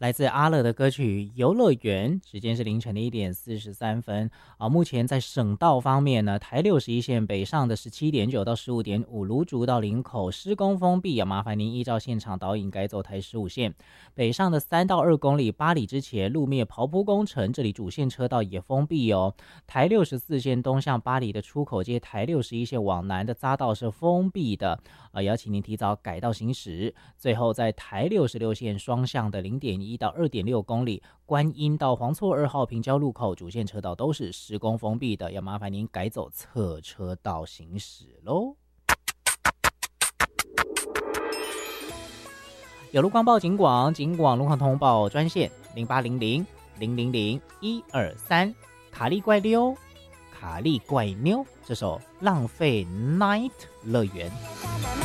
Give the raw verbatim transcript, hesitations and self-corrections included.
来自阿乐的歌曲《游乐园》，时间是凌晨的一点四十三分啊。目前在省道方面呢，台六十一线北上的十七点九到十五点五，芦竹到林口施工封闭啊，麻烦您依照现场导引改走台十五线。北上的三到二公里，八里之前路面刨铺工程，这里主线车道也封闭哦。台六十四线东向八里的出口街，台六十一线往南的匝道是封闭的啊，也要请您提早改道行驶。最后在台六十六线双向的零点一到二点六公里，观音到黄厝二号平交路口主线车道都是施工封闭的，要麻烦您改走侧车道行驶咯。有路光报警广，警广路况通报专线零八零零零零零一二三，卡利怪溜，卡利怪妞，这首浪费 Night 乐园。